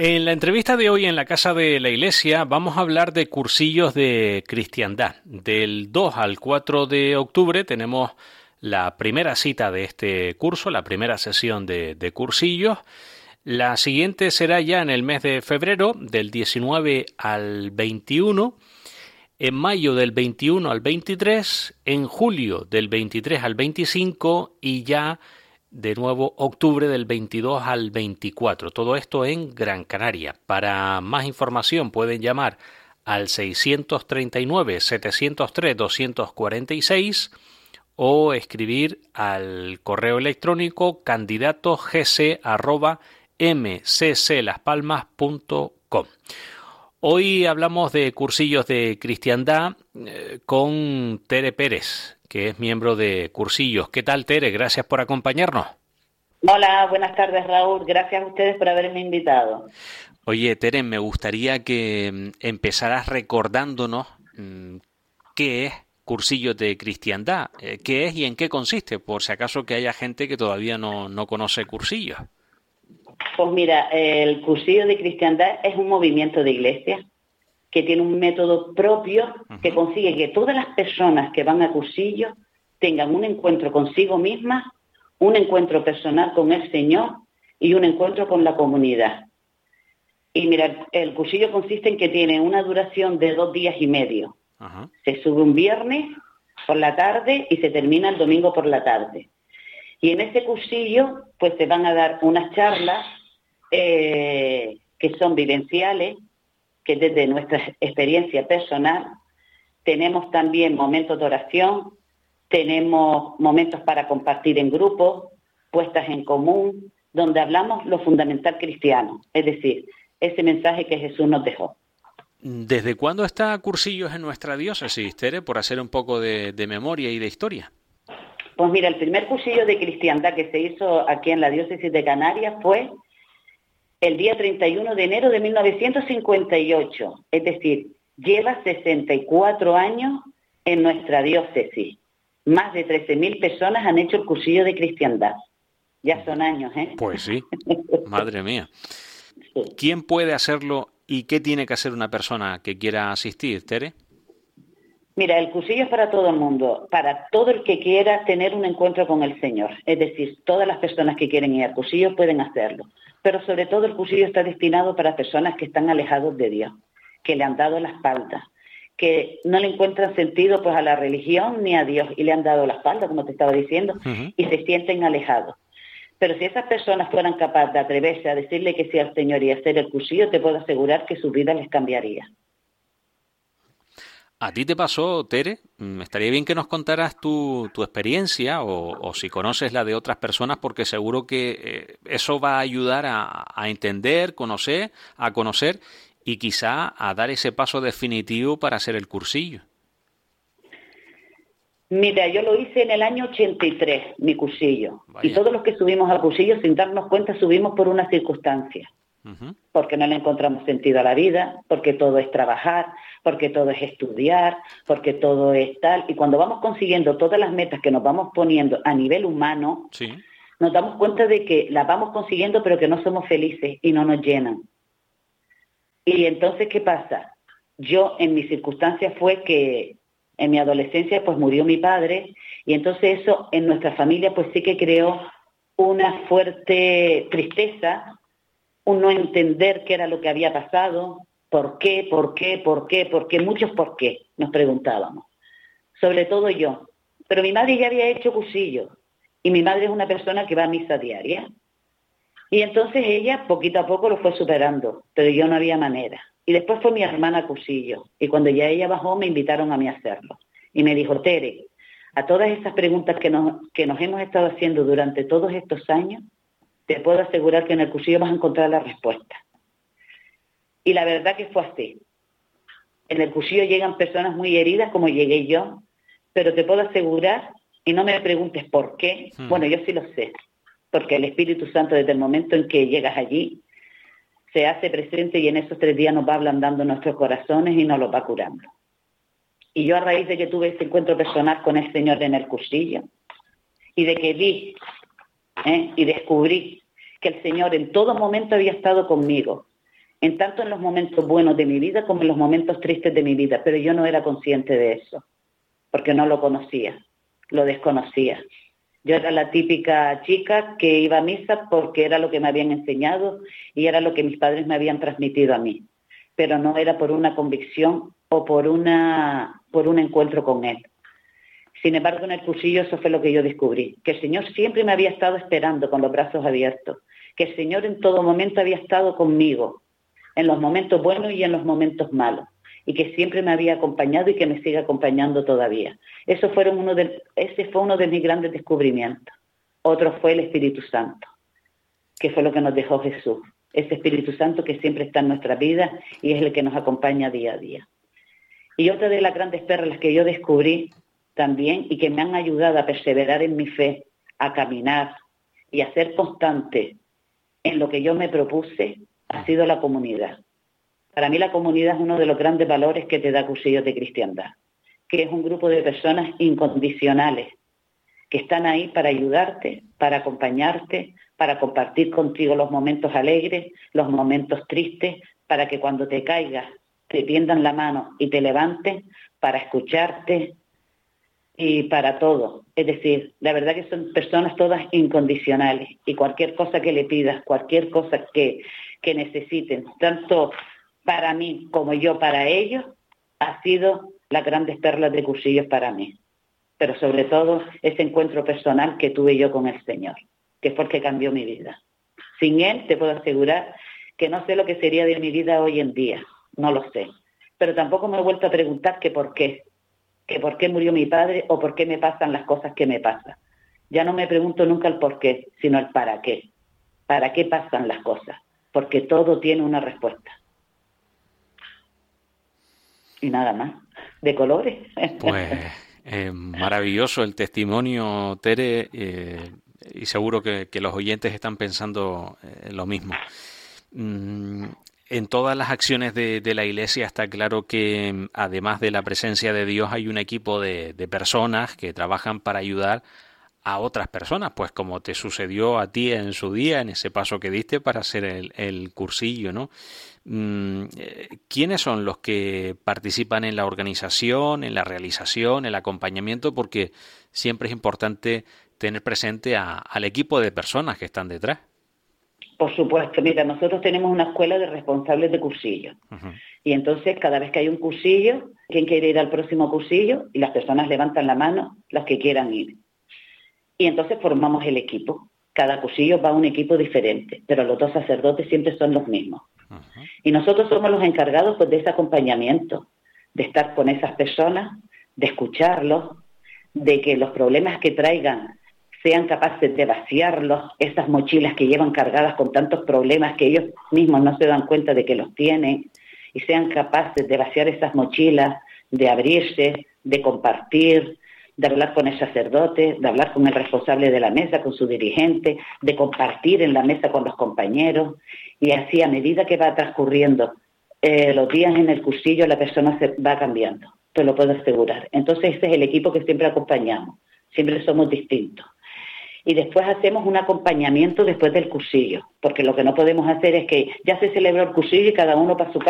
En la entrevista de hoy en la Casa de la Iglesia vamos a hablar de cursillos de cristiandad. Del 2 al 4 de octubre tenemos la primera cita de este curso, la primera sesión de cursillos. La siguiente será ya en el mes de febrero, del 19 al 21, en mayo del 21 al 23, en julio del 23 al 25 y ya de nuevo octubre del 22 al 24. Todo esto en Gran Canaria. Para más información pueden llamar al 639-703-246 o escribir al correo electrónico candidatogc@mcclaspalmas.com. Hoy hablamos de cursillos de cristiandad con Tere Pérez, que es miembro de Cursillos. ¿Qué tal, Tere? Gracias por acompañarnos. Hola, buenas tardes, Raúl. Gracias a ustedes por haberme invitado. Oye, Tere, me gustaría que empezaras recordándonos qué es Cursillos de Cristiandad, qué es y en qué consiste, por si acaso que haya gente que todavía no conoce Cursillos. Pues mira, el Cursillo de Cristiandad es un movimiento de iglesia que tiene un método propio que consigue que todas las personas que van a cursillos tengan un encuentro consigo mismas, un encuentro personal con el Señor y un encuentro con la comunidad. Y mira, el cursillo consiste en que tiene una duración de 2 días y medio. Se sube un viernes por la tarde y se termina el domingo por la tarde. Y en ese cursillo pues se van a dar unas charlas que son vivenciales, que desde nuestra experiencia personal tenemos también momentos de oración, tenemos momentos para compartir en grupo, puestas en común, donde hablamos lo fundamental cristiano, es decir, ese mensaje que Jesús nos dejó. ¿Desde cuándo está Cursillos en nuestra diócesis, Tere, por hacer un poco de memoria y de historia? Pues mira, el primer cursillo de cristiandad que se hizo aquí en la diócesis de Canarias fue el día 31 de enero de 1958, es decir, lleva 64 años en nuestra diócesis. Más de 13.000 personas han hecho el cursillo de cristiandad. Ya son años, ¿eh? Pues sí, madre mía. ¿Quién puede hacerlo y qué tiene que hacer una persona que quiera asistir, Tere? Mira, el cursillo es para todo el mundo, para todo el que quiera tener un encuentro con el Señor. Es decir, todas las personas que quieren ir al cursillo pueden hacerlo. Pero sobre todo el cursillo está destinado para personas que están alejados de Dios, que le han dado la espalda, que no le encuentran sentido pues a la religión ni a Dios y le han dado la espalda, como te estaba diciendo, y se sienten alejados. Pero si esas personas fueran capaces de atreverse a decirle que sí al Señor y hacer el cursillo, te puedo asegurar que su vida les cambiaría. ¿A ti te pasó, Tere? Estaría bien que nos contaras tu experiencia o si conoces la de otras personas, porque seguro que eso va a ayudar a entender, a conocer y quizá a dar ese paso definitivo para hacer el cursillo. Mira, yo lo hice en el año 83, mi cursillo. Vaya. Y todos los que subimos al cursillo, sin darnos cuenta, subimos por una circunstancia. Porque no le encontramos sentido a la vida, porque todo es trabajar, porque todo es estudiar, porque todo es tal. Y cuando vamos consiguiendo todas las metas que nos vamos poniendo a nivel humano, sí, nos damos cuenta de que las vamos consiguiendo, pero que no somos felices y no nos llenan. Y entonces, ¿qué pasa? Yo, en mi circunstancia fue que en mi adolescencia pues murió mi padre, y entonces eso en nuestra familia pues sí que creó una fuerte tristeza, un no entender qué era lo que había pasado, por qué, muchos por qué, nos preguntábamos. Sobre todo yo. Pero mi madre ya había hecho cursillo, y mi madre es una persona que va a misa diaria. Y entonces ella poquito a poco lo fue superando, pero yo no había manera. Y después fue mi hermana a cursillo, y cuando ya ella bajó me invitaron a mí a hacerlo. Y me dijo, Tere, a todas esas preguntas que nos hemos estado haciendo durante todos estos años, te puedo asegurar que en el cursillo vas a encontrar la respuesta. Y la verdad que fue así. En el cursillo llegan personas muy heridas, como llegué yo, pero te puedo asegurar, y no me preguntes por qué, bueno, yo sí lo sé, porque el Espíritu Santo desde el momento en que llegas allí, se hace presente y en esos 3 días nos va ablandando nuestros corazones y nos los va curando. Y yo a raíz de que tuve ese encuentro personal con el Señor en el cursillo, y de que vi y descubrí que el Señor en todo momento había estado conmigo, en tanto en los momentos buenos de mi vida como en los momentos tristes de mi vida, pero yo no era consciente de eso, porque no lo conocía, lo desconocía. Yo era la típica chica que iba a misa porque era lo que me habían enseñado y era lo que mis padres me habían transmitido a mí, pero no era por una convicción o por un encuentro con Él. Sin embargo, en el cursillo eso fue lo que yo descubrí, que el Señor siempre me había estado esperando con los brazos abiertos, que el Señor en todo momento había estado conmigo, en los momentos buenos y en los momentos malos, y que siempre me había acompañado y que me sigue acompañando todavía. Ese fue uno de mis grandes descubrimientos. Otro fue el Espíritu Santo, que fue lo que nos dejó Jesús. Ese Espíritu Santo que siempre está en nuestra vida y es el que nos acompaña día a día. Y otra de las grandes perlas que yo descubrí también y que me han ayudado a perseverar en mi fe, a caminar y a ser constante en lo que yo me propuse, ha sido la comunidad. Para mí la comunidad es uno de los grandes valores que te da Cursillos de Cristiandad, que es un grupo de personas incondicionales, que están ahí para ayudarte, para acompañarte, para compartir contigo los momentos alegres, los momentos tristes, para que cuando te caigas te tiendan la mano y te levanten, para escucharte y para todo. Es decir, la verdad que son personas todas incondicionales y cualquier cosa que le pidas, cualquier cosa que necesiten, tanto para mí como yo para ellos, ha sido las grandes perlas de Cursillos para mí. Pero sobre todo ese encuentro personal que tuve yo con el Señor, que fue el que cambió mi vida. Sin Él te puedo asegurar que no sé lo que sería de mi vida hoy en día, no lo sé. Pero tampoco me he vuelto a preguntar que por qué murió mi padre o por qué me pasan las cosas que me pasan. Ya no me pregunto nunca el por qué, sino el para qué. ¿Para qué pasan las cosas? Porque todo tiene una respuesta. Y nada más, de colores. Pues maravilloso el testimonio, Tere, y seguro que los oyentes están pensando lo mismo. En todas las acciones de la Iglesia está claro que además de la presencia de Dios hay un equipo de personas que trabajan para ayudar a otras personas, pues como te sucedió a ti en su día, en ese paso que diste para hacer el cursillo, ¿no? ¿Quiénes son los que participan en la organización, en la realización, el acompañamiento? Porque siempre es importante tener presente al equipo de personas que están detrás. Por supuesto, mira, nosotros tenemos una escuela de responsables de cursillo. Uh-huh. Y entonces cada vez que hay un cursillo, ¿quién quiere ir al próximo cursillo? Y las personas levantan la mano, las que quieran ir. Y entonces formamos el equipo. Cada cursillo va a un equipo diferente, pero los dos sacerdotes siempre son los mismos. Uh-huh. Y nosotros somos los encargados pues, de ese acompañamiento, de estar con esas personas, de escucharlos, de que los problemas que traigan sean capaces de vaciarlos, esas mochilas que llevan cargadas con tantos problemas que ellos mismos no se dan cuenta de que los tienen, y sean capaces de vaciar esas mochilas, de abrirse, de compartir, de hablar con el sacerdote, de hablar con el responsable de la mesa, con su dirigente, de compartir en la mesa con los compañeros, y así a medida que va transcurriendo los días en el cursillo, la persona se va cambiando, te lo puedo asegurar. Entonces ese es el equipo que siempre acompañamos, siempre somos distintos. Y después hacemos un acompañamiento después del cursillo, porque lo que no podemos hacer es que ya se celebró el cursillo y cada uno para su casa